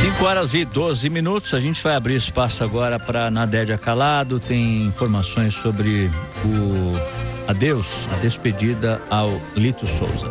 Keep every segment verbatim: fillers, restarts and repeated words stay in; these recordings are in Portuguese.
cinco horas e doze minutos, a gente vai abrir espaço agora para Nadédia Calado, tem informações sobre o adeus, a despedida ao Lito Souza.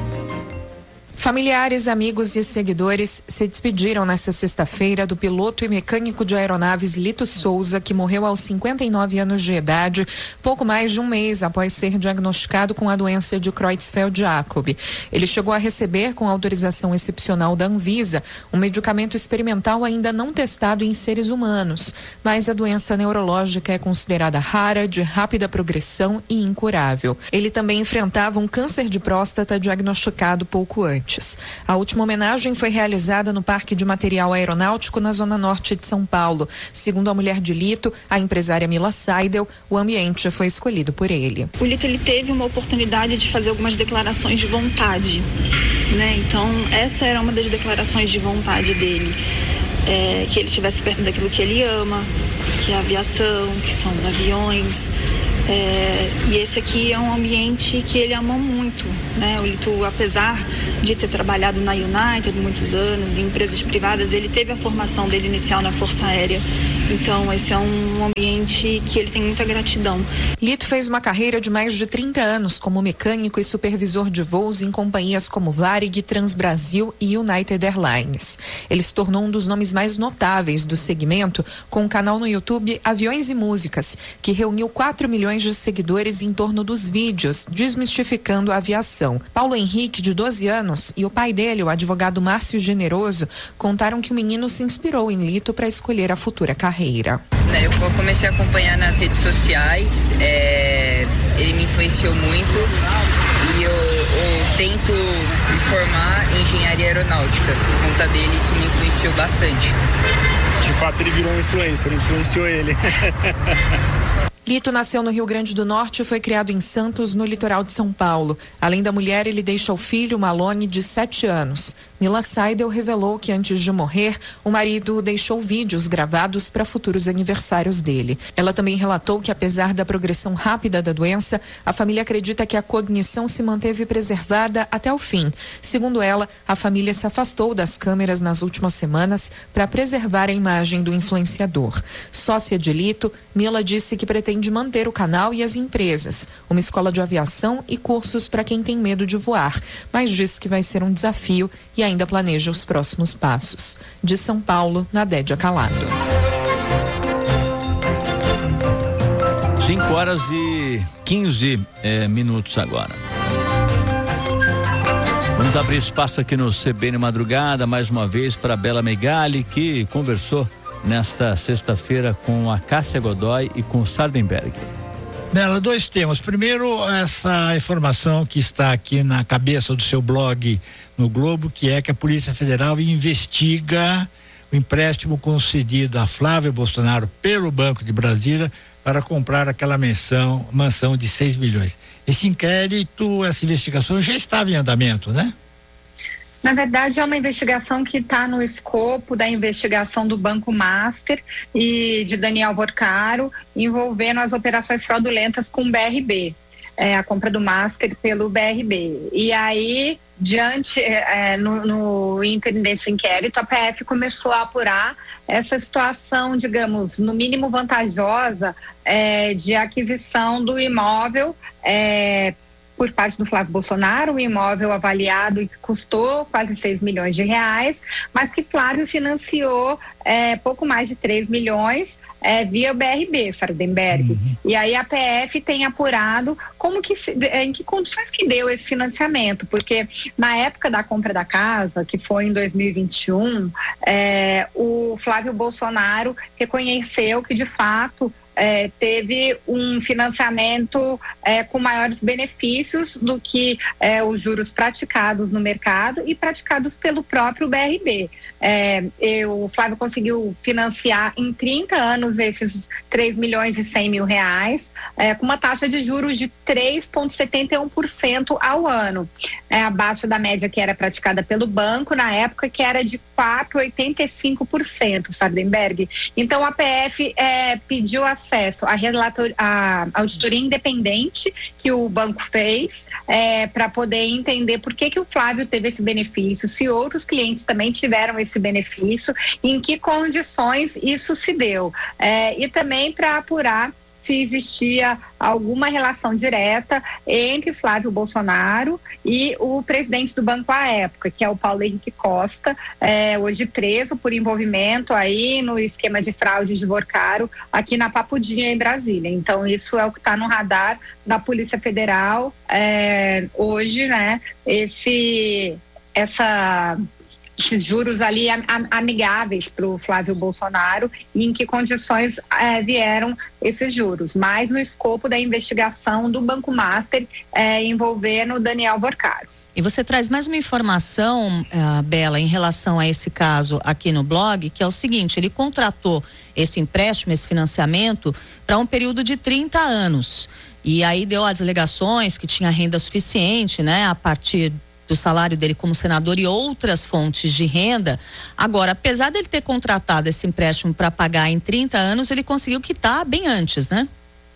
Familiares, amigos e seguidores se despediram nesta sexta-feira do piloto e mecânico de aeronaves Lito Souza, que morreu aos cinquenta e nove anos de idade, pouco mais de um mês após ser diagnosticado com a doença de Creutzfeldt-Jakob. Ele chegou a receber, com autorização excepcional da Anvisa, um medicamento experimental ainda não testado em seres humanos, mas a doença neurológica é considerada rara, de rápida progressão e incurável. Ele também enfrentava um câncer de próstata diagnosticado pouco antes. A última homenagem foi realizada no Parque de Material Aeronáutico, na zona norte de São Paulo. Segundo a mulher de Lito, a empresária Mila Seidel, o ambiente foi escolhido por ele. O Lito ele teve uma oportunidade de fazer algumas declarações de vontade, né? Então, essa era uma das declarações de vontade dele. É, que ele estivesse perto daquilo que ele ama, que é a aviação, que são os aviões. É, e esse aqui é um ambiente que ele ama muito, né? O Lito, apesar de ter trabalhado na United muitos anos, em empresas privadas, ele teve a formação dele inicial na Força Aérea. Então, esse é um ambiente que ele tem muita gratidão. Lito fez uma carreira de mais de trinta anos como mecânico e supervisor de voos em companhias como Varig, Transbrasil e United Airlines. Ele se tornou um dos nomes mais notáveis do segmento, com um canal no YouTube Aviões e Músicas, que reuniu quatro milhões de seguidores em torno dos vídeos, desmistificando a aviação. Paulo Henrique, de doze anos, e o pai dele, o advogado Márcio Generoso, contaram que o menino se inspirou em Lito para escolher a futura carreira. Eu comecei a acompanhar nas redes sociais, é, ele me influenciou muito e eu, eu tento me formar em engenharia aeronáutica. Por conta dele, isso me influenciou bastante. De fato, ele virou um influencer, influenciou ele. Lito nasceu no Rio Grande do Norte e foi criado em Santos, no litoral de São Paulo. Além da mulher, ele deixa o filho, Malone, de sete anos. Mila Seidel revelou que antes de morrer, o marido deixou vídeos gravados para futuros aniversários dele. Ela também relatou que, apesar da progressão rápida da doença, a família acredita que a cognição se manteve preservada até o fim. Segundo ela, a família se afastou das câmeras nas últimas semanas para preservar a imagem do influenciador. Sócia de Lito, Mila disse que pretende manter o canal e as empresas, uma escola de aviação e cursos para quem tem medo de voar, mas disse que vai ser um desafio e ainda planeja os próximos passos. De São Paulo, Nadédia Calado. cinco horas e quinze eh, minutos agora. Vamos abrir espaço aqui no C B N Madrugada, mais uma vez, para a Bela Megali, que conversou nesta sexta-feira com a Cássia Godoy e com o Sardenberg. Bela, dois temas. Primeiro, essa informação que está aqui na cabeça do seu blog no Globo, que é que a Polícia Federal investiga o empréstimo concedido a Flávio Bolsonaro pelo Banco de Brasília para comprar aquela mansão, mansão de seis milhões. Esse inquérito, essa investigação já estava em andamento, né? Na verdade, é uma investigação que está no escopo da investigação do Banco Master e de Daniel Porcaro, envolvendo as operações fraudulentas com o B R B, é, a compra do Master pelo B R B. E aí, diante, é, no, no ínterim desse inquérito, a P F começou a apurar essa situação, digamos, no mínimo vantajosa, é, de aquisição do imóvel, é, por parte do Flávio Bolsonaro, um imóvel avaliado e que custou quase seis milhões de reais, mas que Flávio financiou é, pouco mais de três milhões é, via o B R B, Sardenberg. Uhum. E aí a P F tem apurado como que, em que condições que deu esse financiamento, porque na época da compra da casa, que foi em dois mil e vinte e um, é, o Flávio Bolsonaro reconheceu que de fato É, teve um financiamento é, com maiores benefícios do que é, os juros praticados no mercado e praticados pelo próprio B R B. É, eu, o Flávio conseguiu financiar em trinta anos esses três milhões e cem mil reais, é, com uma taxa de juros de três vírgula setenta e um por cento ao ano, é, abaixo da média que era praticada pelo banco na época, que era de quatro vírgula oitenta e cinco por cento, Sardenberg. Então a P F é, pediu a acesso à, relator, à auditoria independente que o banco fez é, para poder entender por que, que o Flávio teve esse benefício, se outros clientes também tiveram esse benefício, em que condições isso se deu. É, e também para apurar se existia alguma relação direta entre Flávio Bolsonaro e o presidente do banco à época, que é o Paulo Henrique Costa, é, hoje preso por envolvimento aí no esquema de fraude de Vorcaro aqui na Papudinha, em Brasília. Então, isso é o que está no radar da Polícia Federal é, hoje, né? Esse, essa... esses juros ali amigáveis para o Flávio Bolsonaro e em que condições é, vieram esses juros, mais no escopo da investigação do Banco Master é, envolvendo o Daniel Vorcaro. E você traz mais uma informação, uh, Bela, em relação a esse caso aqui no blog, que é o seguinte: ele contratou esse empréstimo, esse financiamento, para um período de trinta anos. E aí deu as alegações que tinha renda suficiente, né, a partir do salário dele como senador e outras fontes de renda. Agora, apesar dele ter contratado esse empréstimo para pagar em trinta anos, ele conseguiu quitar bem antes, né?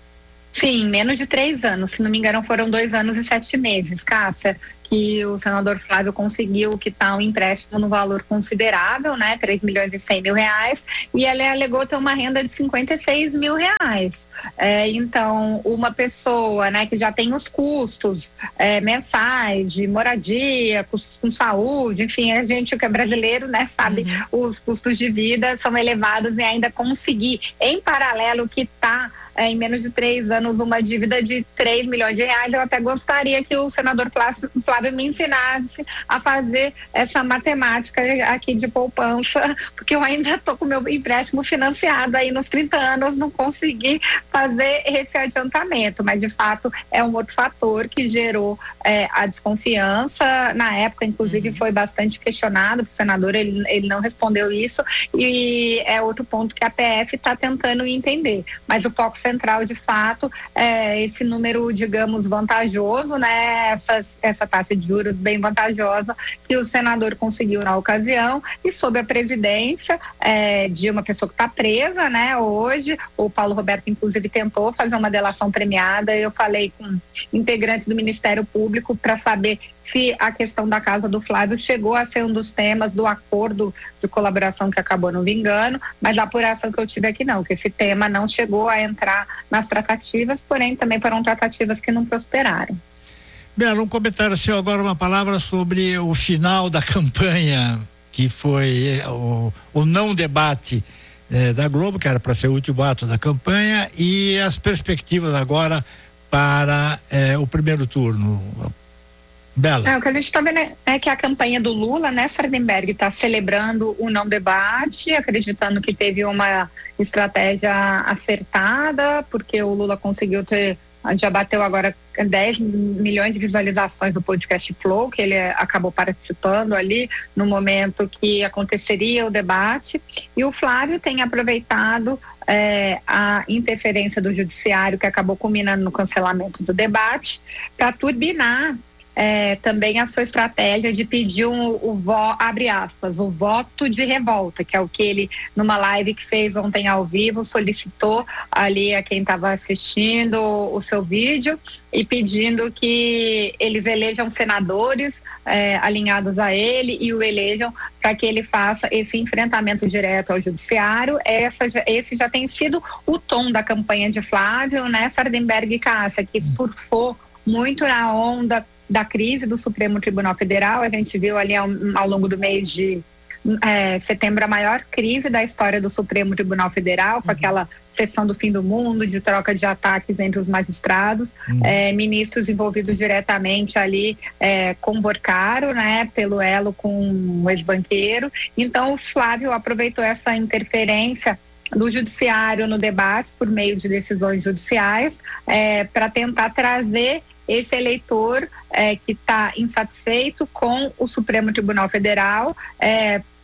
Sim, menos de três anos. Se não me engano, foram dois anos e sete meses, Cássia, que o senador Flávio conseguiu quitar um empréstimo no valor considerável, né, três milhões e cem mil reais, e ele alegou ter uma renda de cinquenta e seis mil reais. É, então, uma pessoa, né, que já tem os custos é, mensais de moradia, custos com saúde, enfim, a gente que é brasileiro, né, sabe, uhum. Os custos de vida são elevados e ainda conseguir, em paralelo, quitar É, em menos de três anos uma dívida de três milhões de reais. Eu até gostaria que o senador Flávio me ensinasse a fazer essa matemática aqui de poupança, porque eu ainda estou com meu empréstimo financiado aí nos trinta anos, não consegui fazer esse adiantamento, mas de fato é um outro fator que gerou é, a desconfiança. Na época, inclusive, foi bastante questionado para o senador, ele, ele não respondeu isso, e é outro ponto que a P F está tentando entender, mas o foco central, de fato, é esse número, digamos, vantajoso, né? Essa, essa taxa de juros bem vantajosa que o senador conseguiu na ocasião, e sob a presidência é, de uma pessoa que está presa, né? Hoje, o Paulo Roberto, inclusive, tentou fazer uma delação premiada. Eu falei com integrantes do Ministério Público para saber se a questão da casa do Flávio chegou a ser um dos temas do acordo de colaboração que acabou não vingando, mas a apuração que eu tive aqui não, que esse tema não chegou a entrar nas tratativas, porém também foram tratativas que não prosperaram. Bela, um comentário seu agora, uma palavra sobre o final da campanha, que foi o, o não debate eh, da Globo, que era para ser o último ato da campanha, e as perspectivas agora para eh, o primeiro turno. Bela. É, o que a gente está vendo é que a campanha do Lula, né, Sardenberg, está celebrando o não debate, acreditando que teve uma estratégia acertada, porque o Lula conseguiu ter, já bateu agora dez milhões de visualizações do podcast Flow, que ele acabou participando ali no momento que aconteceria o debate, e o Flávio tem aproveitado é, a interferência do judiciário, que acabou culminando no cancelamento do debate, para turbinar É, também a sua estratégia de pedir um, o vo, abre aspas, o voto de revolta, que é o que ele, numa live que fez ontem ao vivo, solicitou ali a quem estava assistindo o seu vídeo, e pedindo que eles elejam senadores é, alinhados a ele e o elejam para que ele faça esse enfrentamento direto ao judiciário. Essa, esse já tem sido o tom da campanha de Flávio, né, Sardenberg e Cássia, que surfou muito na onda da crise do Supremo Tribunal Federal. A gente viu ali ao, ao longo do mês de é, setembro a maior crise da história do Supremo Tribunal Federal, com aquela sessão do fim do mundo, de troca de ataques entre os magistrados, uhum. é, ministros envolvidos diretamente ali é, com Vorcaro, né, pelo elo com o ex-banqueiro. Então o Flávio aproveitou essa interferência do judiciário no debate por meio de decisões judiciais é, para tentar trazer esse eleitor é, que está insatisfeito com o Supremo Tribunal Federal é,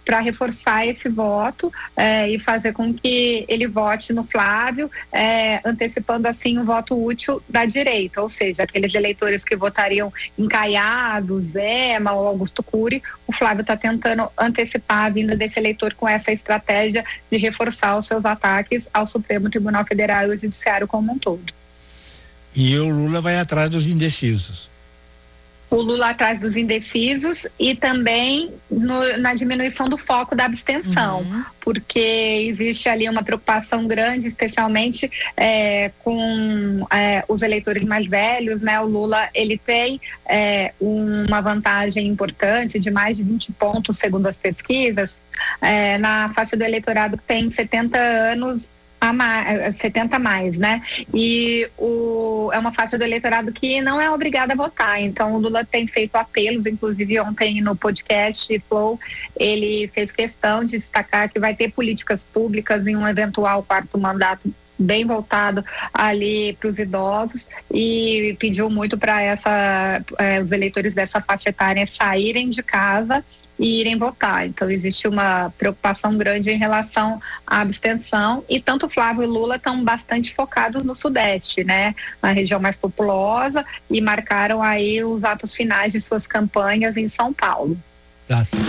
para reforçar esse voto é, e fazer com que ele vote no Flávio, é, antecipando assim o voto útil da direita, ou seja, aqueles eleitores que votariam em Caiado, Zema ou Augusto Cury, o Flávio está tentando antecipar a vinda desse eleitor com essa estratégia de reforçar os seus ataques ao Supremo Tribunal Federal e ao Judiciário como um todo. E o Lula vai atrás dos indecisos. O Lula atrás dos indecisos e também no, na diminuição do foco da abstenção, uhum. porque existe ali uma preocupação grande, especialmente é, com é, os eleitores mais velhos, né? O Lula, ele tem é, uma vantagem importante de mais de vinte pontos, segundo as pesquisas, é, na faixa do eleitorado que tem setenta anos a mais, setenta mais, né? E o, é uma faixa do eleitorado que não é obrigada a votar. Então o Lula tem feito apelos, inclusive ontem no podcast Flow, ele fez questão de destacar que vai ter políticas públicas em um eventual quarto mandato bem voltado ali para os idosos e pediu muito para essa eh, os eleitores dessa faixa etária saírem de casa e irem votar. Então existe uma preocupação grande em relação à abstenção e tanto Flávio e Lula estão bastante focados no Sudeste, né, na região mais populosa, e marcaram aí os atos finais de suas campanhas em São Paulo. Tá certo.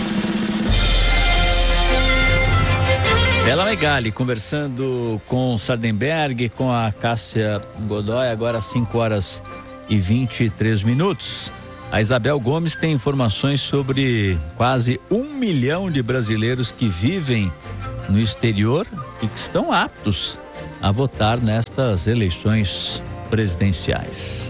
Bela Megali conversando com Sardenberg, com a Cássia Godoy, agora às cinco horas e vinte e três minutos. A Isabel Gomes tem informações sobre quase um milhão de brasileiros que vivem no exterior e que estão aptos a votar nestas eleições presidenciais.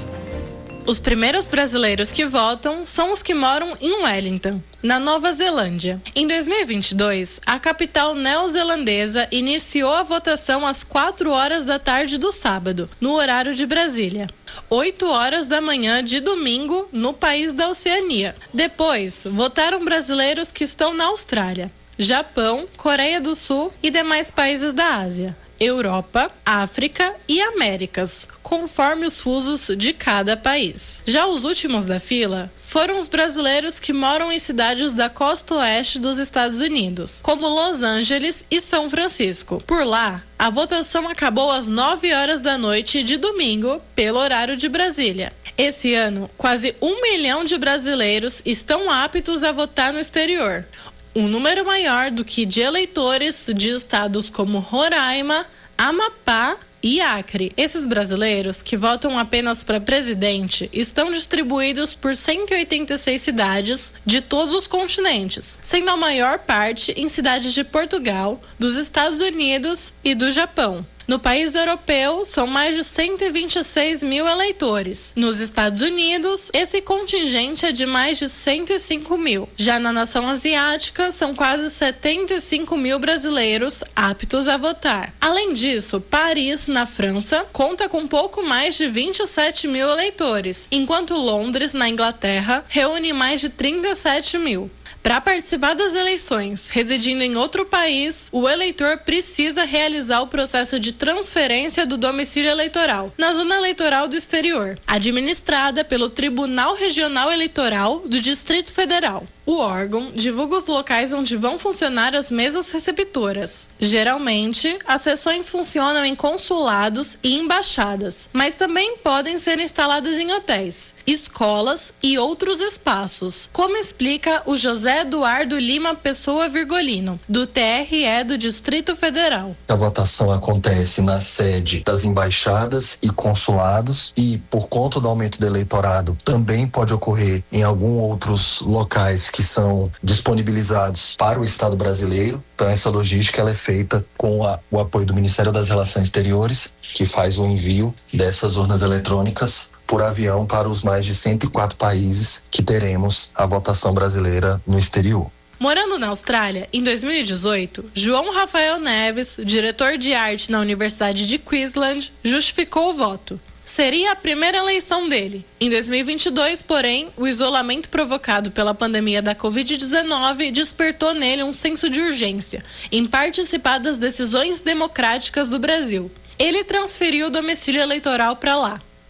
Os primeiros brasileiros que votam são os que moram em Wellington, na Nova Zelândia. Em dois mil e vinte e dois, a capital neozelandesa iniciou a votação às quatro horas da tarde do sábado, no horário de Brasília. oito horas da manhã de domingo, no país da Oceania. Depois, votaram brasileiros que estão na Austrália, Japão, Coreia do Sul e demais países da Ásia, Europa, África e Américas, conforme os fusos de cada país. Já os últimos da fila foram os brasileiros que moram em cidades da costa oeste dos Estados Unidos, como Los Angeles e São Francisco. Por lá, a votação acabou às nove horas da noite de domingo, pelo horário de Brasília. Esse ano, quase um milhão de brasileiros estão aptos a votar no exterior, um número maior do que de eleitores de estados como Roraima, Amapá e Acre. Esses brasileiros, que votam apenas para presidente, estão distribuídos por cento e oitenta e seis cidades de todos os continentes, sendo a maior parte em cidades de Portugal, dos Estados Unidos e do Japão. No país europeu, são mais de cento e vinte e seis mil eleitores. Nos Estados Unidos, esse contingente é de mais de cento e cinco mil. Já na nação asiática, são quase setenta e cinco mil brasileiros aptos a votar. Além disso, Paris, na França, conta com pouco mais de vinte e sete mil eleitores, enquanto Londres, na Inglaterra, reúne mais de trinta e sete mil. Para participar das eleições, residindo em outro país, o eleitor precisa realizar o processo de transferência do domicílio eleitoral na zona eleitoral do exterior, administrada pelo Tribunal Regional Eleitoral do Distrito Federal. O órgão divulga os locais onde vão funcionar as mesas receptoras. Geralmente, as sessões funcionam em consulados e embaixadas, mas também podem ser instaladas em hotéis, escolas e outros espaços, como explica o José Eduardo Lima Pessoa Virgolino, do T R E do Distrito Federal. A votação acontece na sede das embaixadas e consulados e, por conta do aumento do eleitorado, também pode ocorrer em alguns outros locais que são disponibilizados para o Estado brasileiro. Então essa logística ela é feita com a, o apoio do Ministério das Relações Exteriores, que faz o envio dessas urnas eletrônicas por avião para os mais de cento e quatro países que teremos a votação brasileira no exterior. Morando na Austrália, em dois mil e dezoito, João Rafael Neves, diretor de arte na Universidade de Queensland, justificou o voto. Seria a primeira eleição dele. Em dois mil e vinte e dois, porém, o isolamento provocado pela pandemia da covid dezenove despertou nele um senso de urgência em participar das decisões democráticas do Brasil. Ele transferiu o domicílio eleitoral para lá.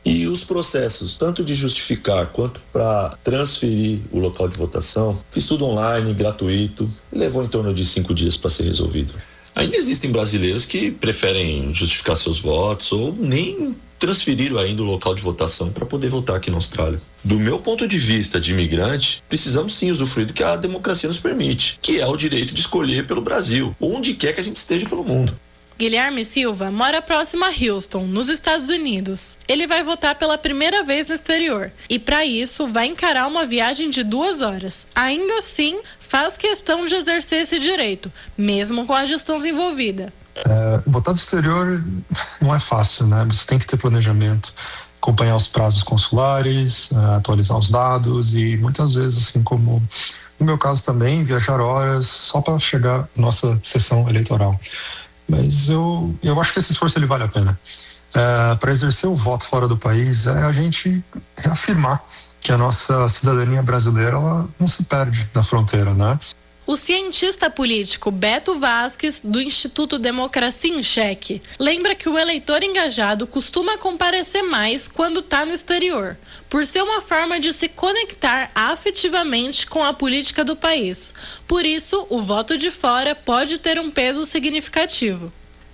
E os processos, tanto de justificar quanto para transferir o local de votação, fiz tudo online, gratuito, e levou em torno de cinco dias para ser resolvido. Ainda existem brasileiros que preferem justificar seus votos ou nem transferiram ainda o local de votação para poder votar aqui na Austrália. Do meu ponto de vista de imigrante, precisamos sim usufruir do que a democracia nos permite, que é o direito de escolher pelo Brasil, onde quer que a gente esteja pelo mundo. Guilherme Silva mora próximo a Houston, nos Estados Unidos. Ele vai votar pela primeira vez no exterior e, para isso, vai encarar uma viagem de duas horas. Ainda assim, faz questão de exercer esse direito, mesmo com a distância envolvida. É, votar do exterior não é fácil, né? Você tem que ter planejamento, acompanhar os prazos consulares, atualizar os dados e muitas vezes, assim como no meu caso também, viajar horas só para chegar à nossa sessão eleitoral. Mas eu, eu acho que esse esforço ele vale a pena. É, para exercer o voto fora do país é a gente reafirmar que a nossa cidadania brasileira ela não se perde na fronteira, né? O cientista político Beto Vasques, do Instituto Democracia em Xeque, lembra que o eleitor engajado costuma comparecer mais quando está no exterior, por ser uma forma de se conectar afetivamente com a política do país. Por isso, o voto de fora pode ter um peso significativo.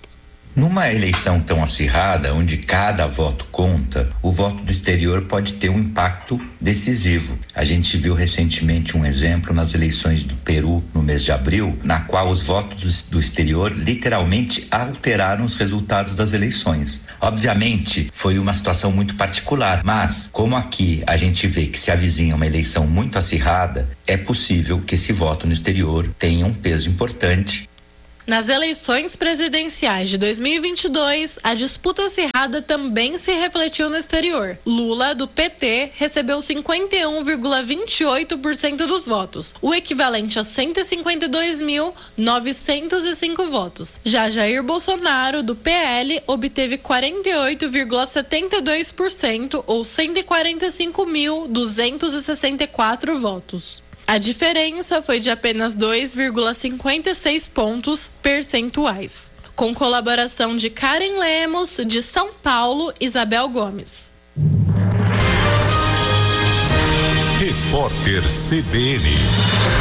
Numa eleição tão acirrada, onde cada voto conta, o voto do exterior pode ter um impacto decisivo. A gente viu recentemente um exemplo nas eleições do Peru, no mês de abril, na qual os votos do exterior literalmente alteraram os resultados das eleições. Obviamente, foi uma situação muito particular, mas como aqui a gente vê que se avizinha uma eleição muito acirrada, é possível que esse voto no exterior tenha um peso importante. Nas eleições presidenciais de dois mil e vinte e dois, a disputa acirrada também se refletiu no exterior. Lula, do P T, recebeu cinquenta e um vírgula vinte e oito por cento dos votos, o equivalente a cento e cinquenta e dois mil, novecentos e cinco votos. Já Jair Bolsonaro, do P L, obteve quarenta e oito vírgula setenta e dois por cento, ou cento e quarenta e cinco mil, duzentos e sessenta e quatro votos. A diferença foi de apenas dois vírgula cinquenta e seis pontos percentuais. Com colaboração de Karen Lemos, de São Paulo, Isabel Gomes. Repórter C B N.